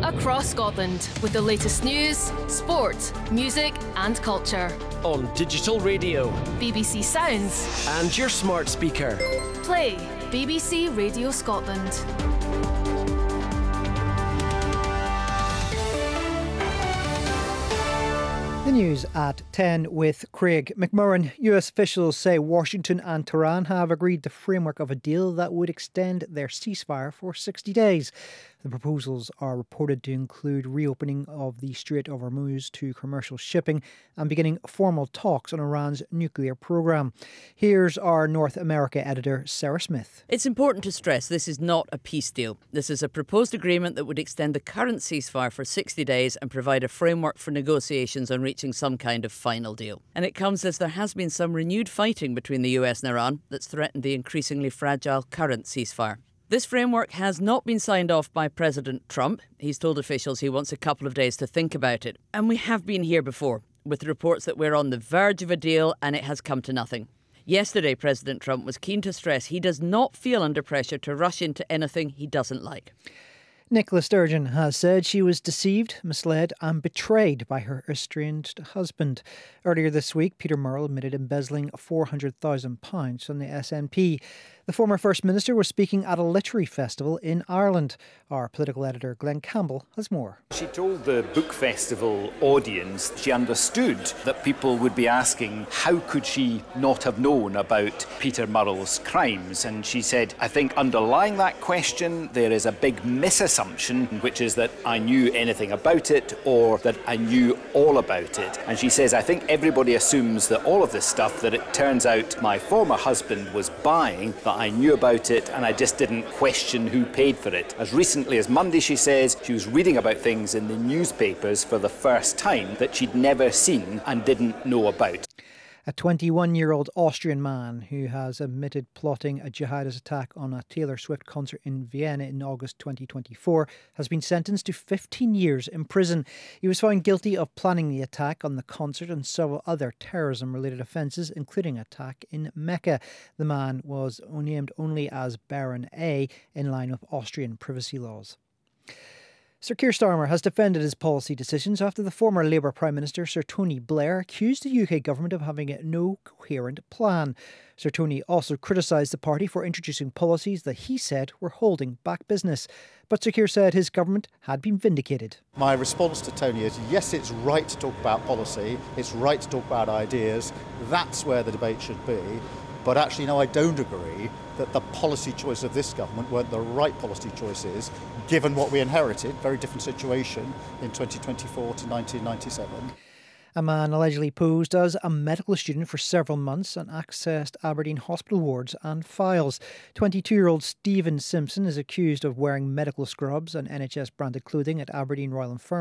across Scotland with the latest news, sport, music and culture. On digital radio, BBC Sounds and your smart speaker. Play BBC Radio Scotland. The news at 10 with Craig McMurran. US officials say Washington and Tehran have agreed the framework of a deal that would extend their ceasefire for 60 days. The proposals are reported to include reopening of the Strait of Hormuz to commercial shipping and beginning formal talks on Iran's nuclear program. Here's our North America editor, Sarah Smith. It's important to stress this is not a peace deal. This is a proposed agreement that would extend the current ceasefire for 60 days and provide a framework for negotiations on reaching some kind of final deal. And it comes as there has been some renewed fighting between the US and Iran that's threatened the increasingly fragile current ceasefire. This framework has not been signed off by President Trump. He's told officials he wants a couple of days to think about it. And we have been here before, with reports that we're on the verge of a deal and it has come to nothing. Yesterday, President Trump was keen to stress he does not feel under pressure to rush into anything he doesn't like. Nicola Sturgeon has said she was deceived, misled and betrayed by her estranged husband. Earlier this week, Peter Murrell admitted embezzling £400,000 from the SNP. The former First Minister was speaking at a literary festival in Ireland. Our political editor Glenn Campbell has more. She told the book festival audience she understood that people would be asking how could she not have known about Peter Murrell's crimes, and she said, I think underlying that question there is a big misassumption, which is that I knew anything about it or that I knew all about it. And she says, I think everybody assumes that all of this stuff that it turns out my former husband was buying, that I knew about it and I just didn't question who paid for it. As recently as Monday, she says, she was reading about things in the newspapers for the first time that she'd never seen and didn't know about. A 21-year-old Austrian man who has admitted plotting a jihadist attack on a Taylor Swift concert in Vienna in August 2024 has been sentenced to 15 years in prison. He was found guilty of planning the attack on the concert and several other terrorism-related offences, including an attack in Mecca. The man was named only as Baron A, in line with Austrian privacy laws. Sir Keir Starmer has defended his policy decisions after the former Labour Prime Minister Sir Tony Blair accused the UK government of having no coherent plan. Sir Tony also criticised the party for introducing policies that he said were holding back business. But Sir Keir said his government had been vindicated. My response to Tony is, yes, it's right to talk about policy, it's right to talk about ideas, that's where the debate should be. But actually, no, I don't agree that the policy choice of this government weren't the right policy choices, given what we inherited, very different situation in 2024 to 1997. A man allegedly posed as a medical student for several months and accessed Aberdeen hospital wards and files. 22-year-old Stephen Simpson is accused of wearing medical scrubs and NHS-branded clothing at Aberdeen Royal Infirmary